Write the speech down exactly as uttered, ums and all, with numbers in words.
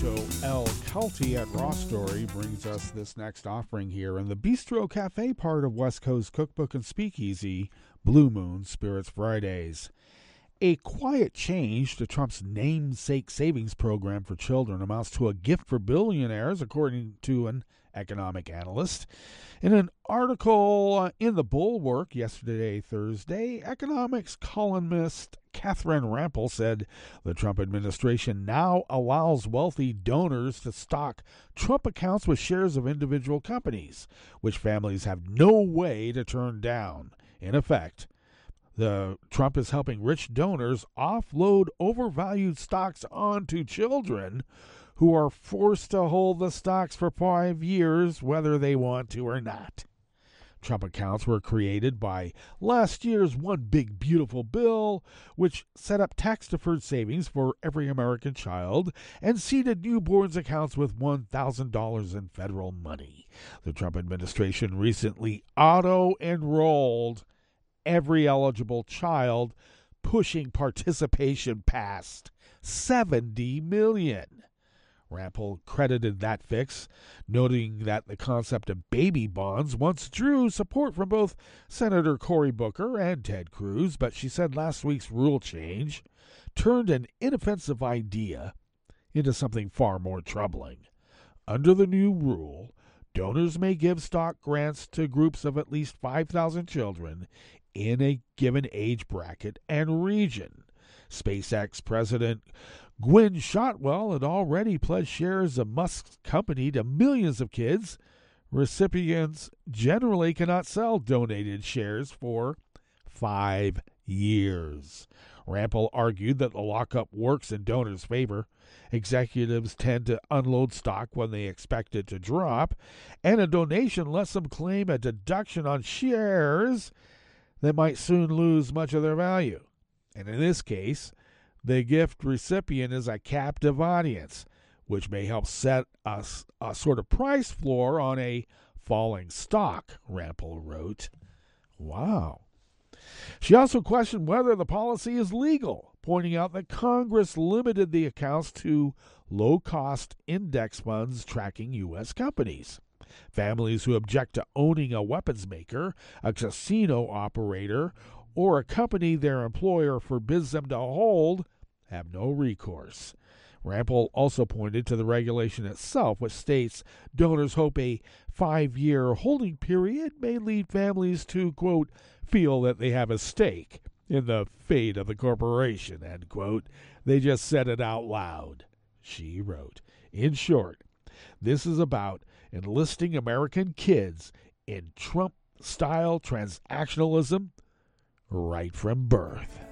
Marco L. Kelty at Raw Story brings us this next offering here in the Bistro Cafe part of West Coast Cookbook and Speakeasy, Blue Moon Spirits Fridays. A quiet change to Trump's namesake savings program for children amounts to a gift for billionaires, according to an economic analyst. In an article in the Bulwark yesterday, Thursday, economics columnist Catherine Rampell said the Trump administration now allows wealthy donors to stock Trump accounts with shares of individual companies, which families have no way to turn down. In effect, the Trump is helping rich donors offload overvalued stocks onto children who are forced to hold the stocks for five years, whether they want to or not. Trump accounts were created by last year's One Big Beautiful Bill, which set up tax-deferred savings for every American child and seeded newborns' accounts with one thousand dollars in federal money. The Trump administration recently auto-enrolled every eligible child, pushing participation past seventy million. Rampell credited that fix, noting that the concept of baby bonds once drew support from both Senator Cory Booker and Ted Cruz, but she said last week's rule change turned an inoffensive idea into something far more troubling. Under the new rule, donors may give stock grants to groups of at least five thousand children in a given age bracket and region. SpaceX President Gwynne Shotwell had already pledged shares of Musk's company to millions of kids. Recipients generally cannot sell donated shares for five years. Rampell argued that the lockup works in donors' favor. Executives tend to unload stock when they expect it to drop, and a donation lets them claim a deduction on shares that might soon lose much of their value. And in this case, the gift recipient is a captive audience, which may help set a, a sort of price floor on a falling stock, Rampell wrote. Wow. She also questioned whether the policy is legal, pointing out that Congress limited the accounts to low-cost index funds tracking U S companies. Families who object to owning a weapons maker, a casino operator, or a company their employer forbids them to hold have no recourse. Rampell also pointed to the regulation itself, which states donors hope a five-year holding period may lead families to, quote, feel that they have a stake in the fate of the corporation, end quote. They just said it out loud, she wrote. In short, this is about enlisting American kids in Trump-style transactionalism right from birth.